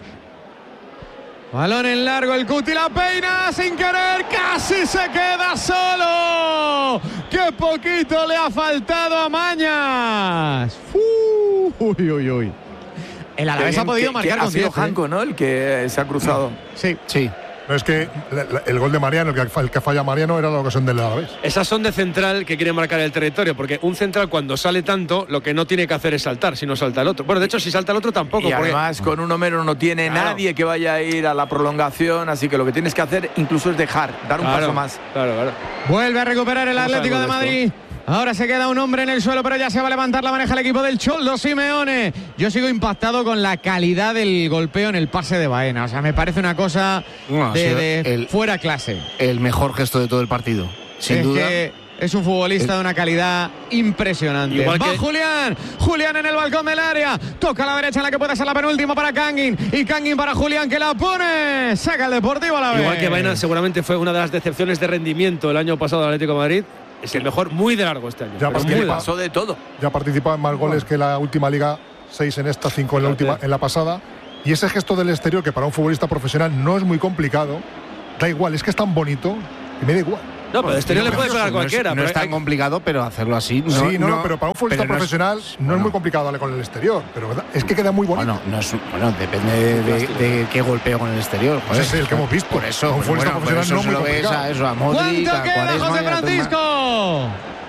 Balón en largo. El Cuti la peina sin querer. Casi se queda solo. Qué poquito le ha faltado a Mañas. Uy, uy, uy. El Alavés ha podido que, marcar que con ha sido diez, Janko, ¿no? El que se ha cruzado. Sí, sí. No, es que el gol de Mariano, el que, el que falla Mariano, era la ocasión del Alavés. Esas son de central que quiere marcar el territorio, porque un central cuando sale tanto, lo que no tiene que hacer es saltar, si no salta el otro. Bueno, de hecho, si salta el otro tampoco. Y porque... además, con uno menos no tiene claro. nadie que vaya a ir a la prolongación, así que lo que tienes que hacer incluso es dejar, dar un claro, paso más. Claro, claro. Vuelve a recuperar el Atlético de Madrid. Ahora se queda un hombre en el suelo, pero ya se va a levantar, la maneja el equipo del Cholo Simeone. Yo sigo impactado con la calidad del golpeo en el pase de Baena. O sea, me parece una cosa no, de, de el, fuera clase. El mejor gesto de todo el partido, sin es duda. Que es un futbolista el... de una calidad impresionante. Igual Va que... Julián, Julián en el balcón del área. Toca a la derecha en la que puede ser la penúltima para Kangin. Y Kangin para Julián, que la pone. Saca el Deportivo a la vez. Igual que Baena seguramente fue una de las decepciones de rendimiento el año pasado del Atlético de Madrid. Es el mejor muy de largo este año. Ya pasó de todo. Ya ha participado en más goles que la última liga, seis en esta, cinco en la última, en la pasada. Y ese gesto del exterior, que para un futbolista profesional no es muy complicado, da igual, es que es tan bonito y me da igual. No, pero el exterior le puede pegar a cualquiera. No es, no es tan hay... complicado, pero hacerlo así. No, sí, no, no, pero para un futbolista no profesional es, no bueno. es muy complicado darle con el exterior. Pero ¿verdad? Es que queda muy bonito. Bueno, no es, bueno depende de, de, de qué golpeo con el exterior. Pues es el que hemos visto. Por eso, un futbolista bueno, profesional eso no se muy lo ves complicado. a eso, a Modric, ¿Cuánto a queda, Quaresma, José Francisco?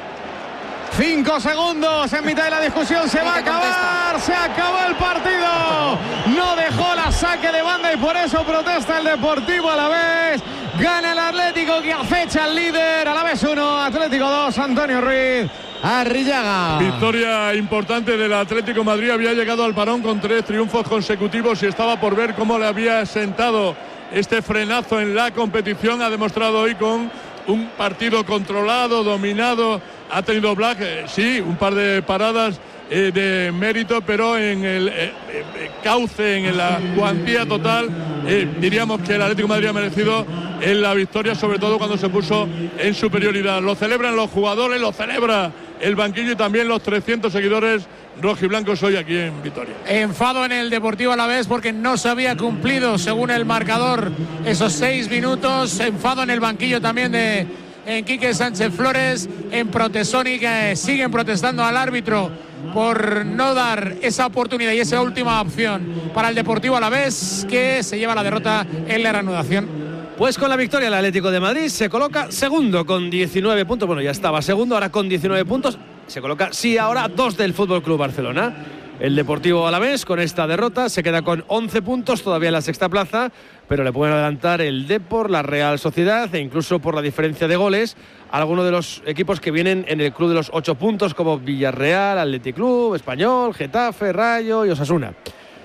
Cinco segundos en mitad de la discusión. Se va a acabar. Se acabó el partido. No dejó la saque de banda y por eso protesta el Deportivo a la vez. Gana el Atlético, que acecha al líder. A la vez uno, Atlético dos, Antonio Ruiz Arrillaga. Victoria importante del Atlético de Madrid. Había llegado al parón con tres triunfos consecutivos y estaba por ver cómo le había sentado este frenazo en la competición. Ha demostrado hoy con un partido controlado, dominado. Ha tenido Black, eh, sí, un par de paradas eh, de mérito, pero en el eh, eh, cauce, en la cuantía total, eh, diríamos que el Atlético de Madrid ha merecido en la victoria, sobre todo cuando se puso en superioridad. Lo celebran los jugadores, lo celebra el banquillo y también los trescientos seguidores rojiblancos hoy aquí en Vitoria. Enfado en el Deportivo Alavés porque no se había cumplido, según el marcador, esos seis minutos. Enfado en el banquillo también de en Quique Sánchez Flores, en Protesoni, que siguen protestando al árbitro por no dar esa oportunidad y esa última opción para el Deportivo Alavés, que se lleva la derrota en la reanudación. Pues con la victoria el Atlético de Madrid se coloca segundo con diecinueve puntos. Bueno, ya estaba segundo, ahora con diecinueve puntos. Se coloca, sí, ahora dos del F C Barcelona. El Deportivo Alavés con esta derrota se queda con once puntos, todavía en la sexta plaza, pero le pueden adelantar el Depor, la Real Sociedad e incluso por la diferencia de goles algunos de los equipos que vienen en el club de los ocho puntos, como Villarreal, Athletic Club, Español, Getafe, Rayo y Osasuna.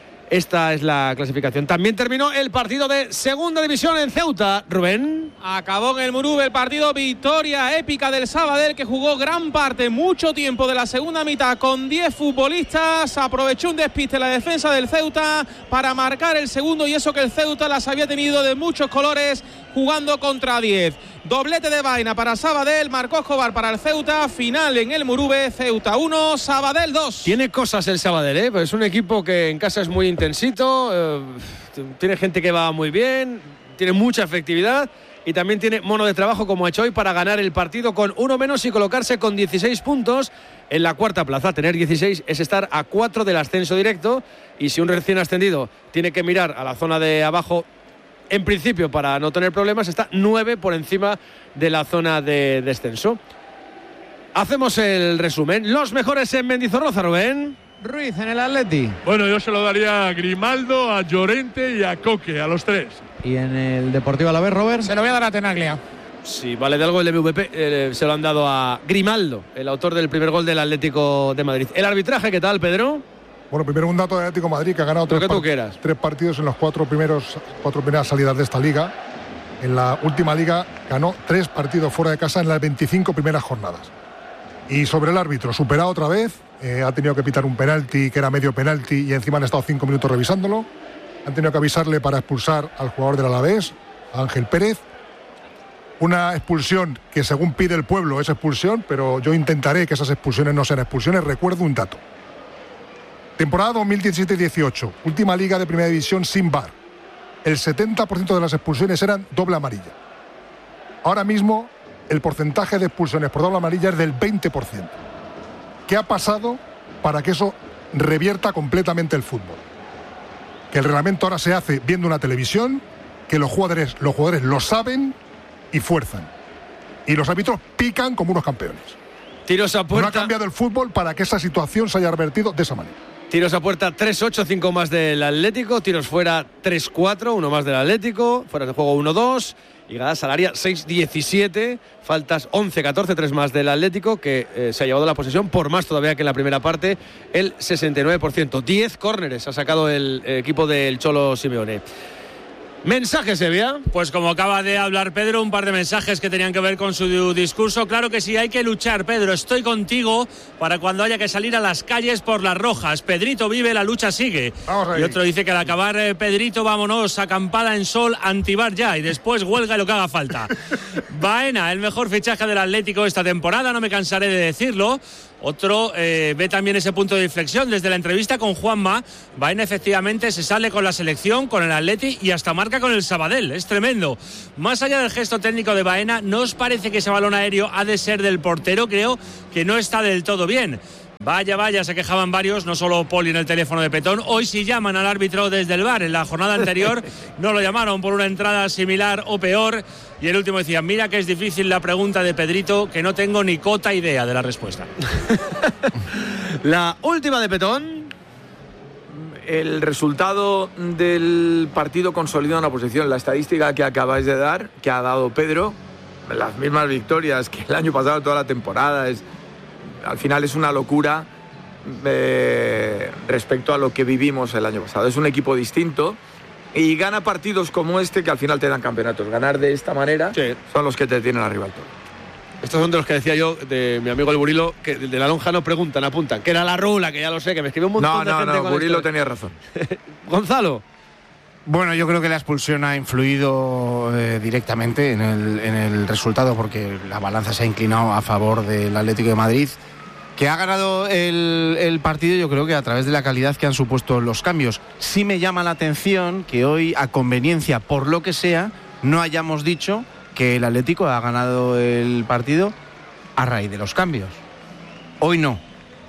Esta es la clasificación. También terminó el partido de segunda división en Ceuta, Rubén. Acabó en el Murube el partido, victoria épica del Sabadell, que jugó gran parte, mucho tiempo de la segunda mitad con diez futbolistas. Aprovechó un despiste la defensa del Ceuta para marcar el segundo, y eso que el Ceuta las había tenido de muchos colores jugando contra diez. Doblete de Baena para Sabadell, marcó Escobar para el Ceuta. Final en el Murube, Ceuta uno, Sabadell dos. Tiene cosas el Sabadell, ¿eh? Pues es un equipo que en casa es muy intensito, eh, tiene gente que va muy bien, tiene mucha efectividad y también tiene mono de trabajo, como ha hecho hoy, para ganar el partido con uno menos y colocarse con dieciséis puntos en la cuarta plaza. Tener dieciséis es estar a cuatro del ascenso directo, y si un recién ascendido tiene que mirar a la zona de abajo, en principio para no tener problemas, está nueve por encima de la zona de descenso. Hacemos el resumen. Los mejores en Mendizorroza, Rubén. Ruiz en el Atleti. Bueno, yo se lo daría a Grimaldo, a Llorente y a Coque, a los tres. ¿Y en el Deportivo Alavés, Robert? Se lo voy a dar a Tenaglia. Si vale de algo el M V P, eh, se lo han dado a Grimaldo, el autor del primer gol del Atlético de Madrid. El arbitraje, ¿qué tal, Pedro? Bueno, primero un dato del Atlético de Madrid, que ha ganado tres, part tres partidos en los cuatro primeros cuatro primeras salidas de esta liga. En la última liga ganó tres partidos fuera de casa en las veinticinco primeras jornadas. Y sobre el árbitro, superado otra vez, eh, ha tenido que pitar un penalti que era medio penalti y encima han estado cinco minutos revisándolo. Han tenido que avisarle para expulsar al jugador del Alavés, a Ángel Pérez. Una expulsión que según pide el pueblo es expulsión, pero yo intentaré que esas expulsiones no sean expulsiones. Recuerdo un dato. Temporada dos mil diecisiete dieciocho, última liga de primera división sin V A R. El setenta por ciento de las expulsiones eran doble amarilla. Ahora mismo el porcentaje de expulsiones por doble amarilla es del veinte por ciento. ¿Qué ha pasado para que eso revierta completamente el fútbol? Que el reglamento ahora se hace viendo una televisión, que los jugadores, los jugadores lo saben y fuerzan. Y los árbitros pican como unos campeones. Tiros a puerta. No ha cambiado el fútbol para que esa situación se haya revertido de esa manera. Tiros a puerta tres ocho, cinco más del Atlético. Tiros fuera tres cuatro, uno más del Atlético. Fuera de juego uno dos. y Gada Salaria seis diecisiete, faltas once catorce, tres más del Atlético, que eh, se ha llevado la posesión por más todavía que en la primera parte, el sesenta y nueve por ciento. diez córneres ha sacado el equipo del Cholo Simeone. ¿Mensajes, Sevilla? Pues como acaba de hablar Pedro, un par de mensajes que tenían que ver con su discurso. Claro que sí, hay que luchar, Pedro. Estoy contigo para cuando haya que salir a las calles por las rojas. Pedrito vive, la lucha sigue. Y otro dice que al acabar, eh, Pedrito, vámonos, acampada en sol, antibar ya. Y después huelga y lo que haga falta. Baena, el mejor fichaje del Atlético esta temporada, no me cansaré de decirlo. Otro eh, ve también ese punto de inflexión desde la entrevista con Juanma. Baena efectivamente se sale con la selección, con el Atleti y hasta marca con el Sabadell. Es tremendo. Más allá del gesto técnico de Baena, ¿no os parece que ese balón aéreo ha de ser del portero? Creo que no está del todo bien. Vaya, vaya, se quejaban varios, no solo Poli en el teléfono de Petón. Hoy sí llaman al árbitro desde el V A R. En la jornada anterior no lo llamaron por una entrada similar o peor. Y el último decía, mira que es difícil la pregunta de Pedrito, que no tengo ni cota idea de la respuesta. La última de Petón. El resultado del partido consolida una posición. La estadística que acabáis de dar, que ha dado Pedro, las mismas victorias que el año pasado, toda la temporada, es... al final es una locura eh, respecto a lo que vivimos el año pasado. Es un equipo distinto y gana partidos como este que al final te dan campeonatos. Ganar de esta manera sí. son los que te tienen arriba al todo. Estos son de los que decía yo, de mi amigo el Burilo, que de la lonja no preguntan, apuntan. Que era la rula, que ya lo sé, que me escribió un montón no, de no, gente. No, con no, Burilo esto. tenía razón. Gonzalo. Bueno, yo creo que la expulsión ha influido eh, directamente en el, en el resultado, porque la balanza se ha inclinado a favor del Atlético de Madrid, que ha ganado el, el partido, yo creo que a través de la calidad que han supuesto los cambios. Sí me llama la atención que hoy, a conveniencia, por lo que sea, no hayamos dicho que el Atlético ha ganado el partido a raíz de los cambios. Hoy no.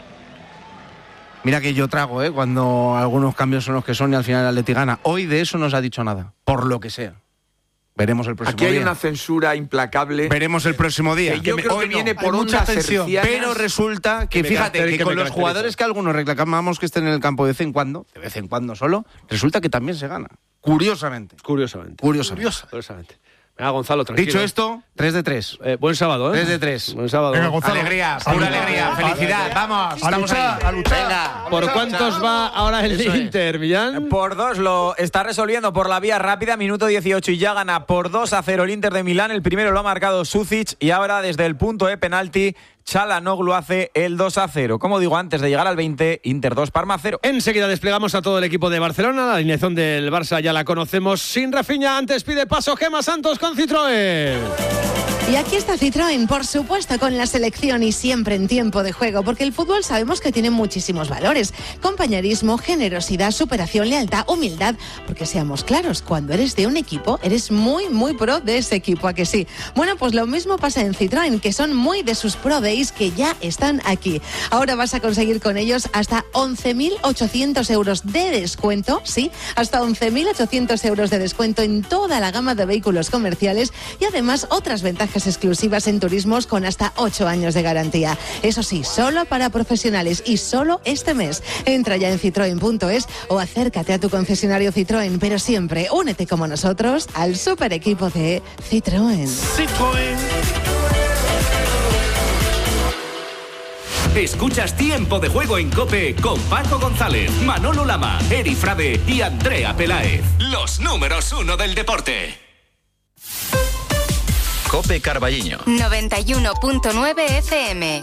Mira que yo trago, ¿eh? Cuando algunos cambios son los que son y al final el Atlético gana. Hoy de eso no se ha dicho nada, por lo que sea. Veremos el próximo día. Aquí hay una censura implacable. Veremos el próximo día. Que yo que creo hoy que viene no. por mucha ondas tensión. hercianas. Pero resulta que, que fíjate, que, que con los jugadores que algunos reclamamos que estén en el campo de vez en cuando, de vez en cuando solo, resulta que también se gana. Curiosamente. Curiosamente. Curiosamente. Curiosamente. Venga, Gonzalo, tranquilo. Dicho esto, tres de tres. Eh, buen sábado, ¿eh? tres de tres. Buen sábado. Venga, Gonzalo. Alegría, pura alegría, felicidad. Vamos, estamos ahí. A luchar. Venga. ¿Por cuántos va ahora el Eso Inter, es. Millán? Por dos, lo está resolviendo por la vía rápida, minuto dieciocho y ya gana por dos a cero el Inter de Milán. El primero lo ha marcado Sucic y ahora desde el punto de penalti Çalhanoğlu hace el dos a cero. Como digo, antes de llegar al veinte, Inter dos, Parma cero. Enseguida desplegamos a todo el equipo de Barcelona. La alineación del Barça ya la conocemos sin Rafinha. Antes pide paso Gemma Santos con Citroën. Y aquí está Citroën, por supuesto, con la selección y siempre en tiempo de juego, porque el fútbol sabemos que tiene muchísimos valores. Compañerismo, generosidad, superación, lealtad, humildad, porque seamos claros, cuando eres de un equipo, eres muy, muy pro de ese equipo, ¿a que sí? Bueno, pues lo mismo pasa en Citroën, que son muy de sus pro days que ya están aquí. Ahora vas a conseguir con ellos hasta once mil ochocientos euros de descuento, sí, hasta once mil ochocientos euros de descuento en toda la gama de vehículos comerciales y además otras ventajas exclusivas en turismos con hasta ocho años de garantía. Eso sí, solo para profesionales y solo este mes. Entra ya en citroen punto es o acércate a tu concesionario Citroën, pero siempre únete como nosotros al super equipo de Citroën. Citroën. Escuchas Tiempo de Juego en COPE con Paco González, Manolo Lama, Eri Frade y Andrea Peláez. Los números uno del deporte. COPE Carballiño noventa y uno punto nueve F M.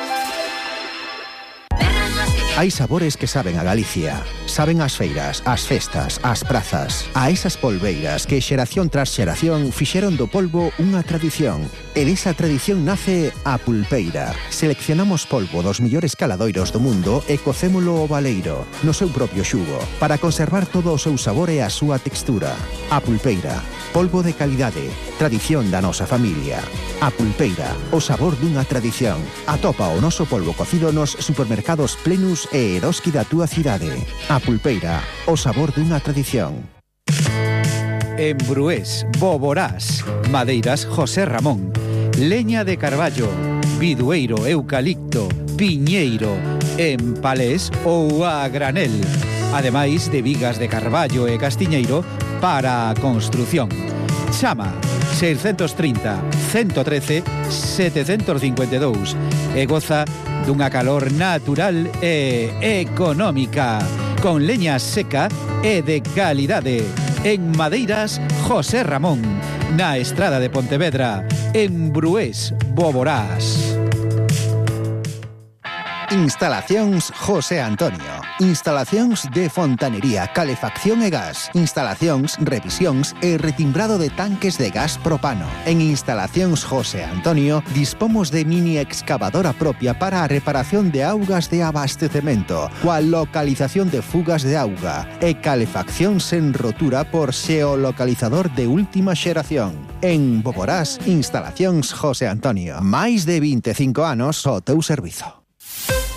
Hai sabores que saben a Galicia. Saben ás feiras, ás festas, ás prazas. A esas polbeiras que xeración tras xeración fixeron do polvo unha tradición. E desa tradición nace a pulpeira. Seleccionamos polvo dos millores caladoiros do mundo e cocémolo ao baleiro, no seu propio xugo, para conservar todo o seu sabor e a súa textura. A pulpeira. Polvo de calidade. Tradición da nosa familia. A pulpeira. O sabor dunha tradición. Atopa o noso polvo cocido nos supermercados Plenus e Eroski da túa cidade. A pulpeira, o sabor dunha tradición. En Brués, Boborás, Madeiras José Ramón, leña de carballo, bidueiro, eucalipto, piñeiro, en palés ou a granel, ademais de vigas de carballo e castiñeiro para a construción. Chama seiscentos trinta, ciento trece, setecientos cincuenta y dos e goza dunha calor natural e económica, con leña seca e de calidade. En Madeiras, José Ramón, na Estrada de Pontevedra, en Brués, Boborás. Instalacións José Antonio. Instalacións de fontanería, calefacción e gas. Instalacións, revisións e retimbrado de tanques de gas propano. En Instalacións José Antonio dispomos de mini excavadora propia para a reparación de augas de abastecemento, coa localización de fugas de auga e calefacción sen rotura por xeolocalizador de última xeración. En Boborás, Instalacións José Antonio. Máis de vinte e cinco anos ao teu servizo.